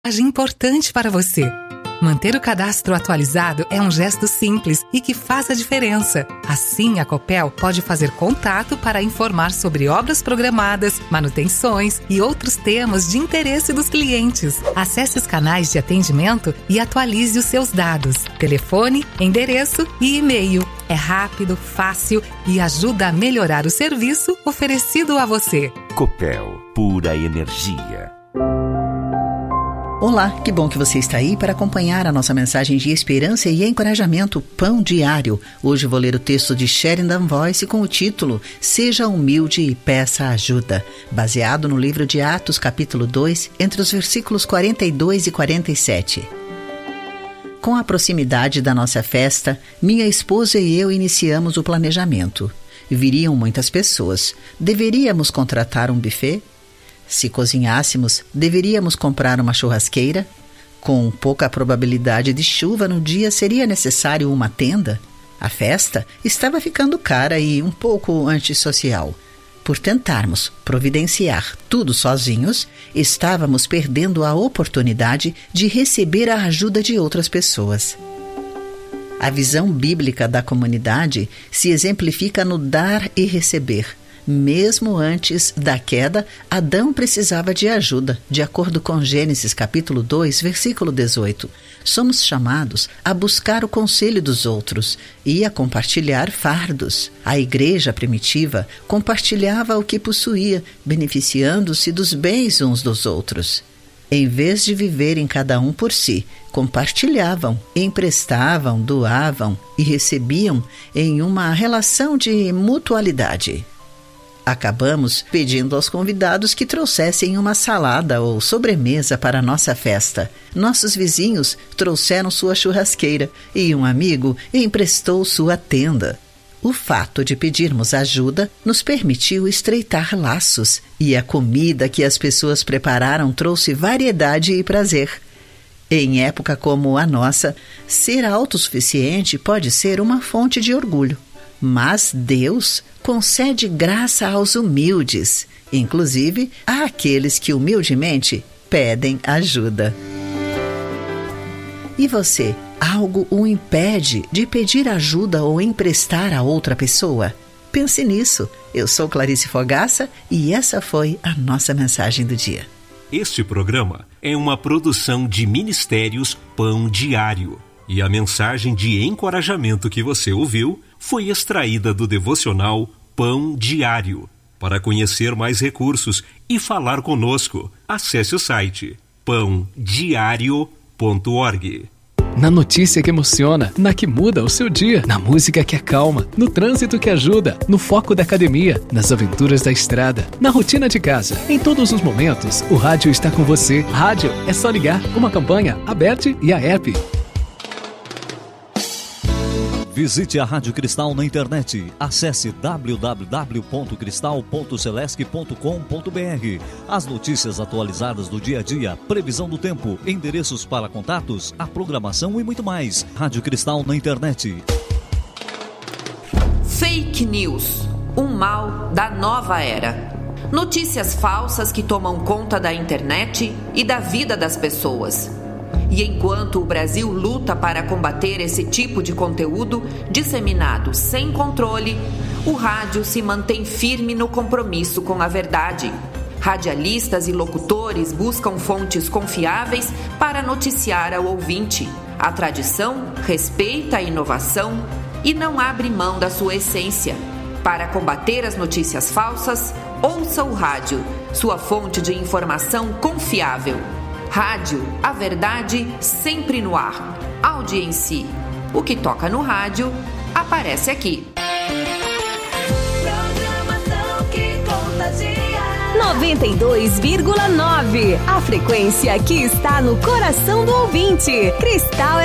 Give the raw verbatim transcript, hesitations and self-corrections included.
importante para você. Manter o cadastro atualizado é um gesto simples e que faz a diferença. Assim, a Copel pode fazer contato para informar sobre obras programadas, manutenções e outros temas de interesse dos clientes. Acesse os canais de atendimento e atualize os seus dados, telefone, endereço e e-mail. É rápido, fácil e ajuda a melhorar o serviço oferecido a você. Copel, pura energia. Olá, que bom que você está aí para acompanhar a nossa mensagem de esperança e encorajamento Pão Diário. Hoje vou ler o texto de Sheridan Voice com o título Seja humilde e peça ajuda, baseado no livro de Atos capítulo dois, entre os versículos quarenta e dois e quarenta e sete. Com a proximidade da nossa festa, minha esposa e eu iniciamos o planejamento. Viriam muitas pessoas. Deveríamos contratar um buffet? Se cozinhássemos, deveríamos comprar uma churrasqueira? Com pouca probabilidade de chuva no dia, seria necessário uma tenda? A festa estava ficando cara e um pouco antissocial. Por tentarmos providenciar tudo sozinhos, estávamos perdendo a oportunidade de receber a ajuda de outras pessoas. A visão bíblica da comunidade se exemplifica no dar e receber. Mesmo antes da queda, Adão precisava de ajuda, de acordo com Gênesis capítulo dois, versículo dezoito. Somos chamados a buscar o conselho dos outros e a compartilhar fardos. A igreja primitiva compartilhava o que possuía, beneficiando-se dos bens uns dos outros. Em vez de viverem cada um por si, compartilhavam, emprestavam, doavam e recebiam em uma relação de mutualidade. Acabamos pedindo aos convidados que trouxessem uma salada ou sobremesa para a nossa festa. Nossos vizinhos trouxeram sua churrasqueira e um amigo emprestou sua tenda. O fato de pedirmos ajuda nos permitiu estreitar laços, e a comida que as pessoas prepararam trouxe variedade e prazer. Em época como a nossa, ser autossuficiente pode ser uma fonte de orgulho. Mas Deus concede graça aos humildes, inclusive àqueles que humildemente pedem ajuda. E você, algo o impede de pedir ajuda ou emprestar a outra pessoa? Pense nisso. Eu sou Clarice Fogaça e essa foi a nossa mensagem do dia. Este programa é uma produção de Ministérios Pão Diário. E a mensagem de encorajamento que você ouviu foi extraída do devocional Pão Diário. Para conhecer mais recursos e falar conosco, acesse o site pão diário ponto org. Na notícia que emociona, na que muda o seu dia, na música que acalma, no trânsito que ajuda, no foco da academia, nas aventuras da estrada, na rotina de casa. Em todos os momentos, o rádio está com você. Rádio é só ligar, uma campanha, Aberte e a app. Visite a Rádio Cristal na internet. Acesse w w w ponto cristal ponto celesc ponto com ponto b r. As notícias atualizadas do dia a dia, previsão do tempo, endereços para contatos, a programação e muito mais. Rádio Cristal na internet. Fake News, um mal da nova era. Notícias falsas que tomam conta da internet e da vida das pessoas. E enquanto o Brasil luta para combater esse tipo de conteúdo disseminado sem controle, o rádio se mantém firme no compromisso com a verdade. Radialistas e locutores buscam fontes confiáveis para noticiar ao ouvinte. A tradição respeita a inovação e não abre mão da sua essência. Para combater as notícias falsas, ouça o rádio, sua fonte de informação confiável. Rádio, a verdade sempre no ar. Audiência. O que toca no rádio, aparece aqui. Programação que contagia. noventa e dois vírgula nove. A frequência que está no coração do ouvinte. Cristal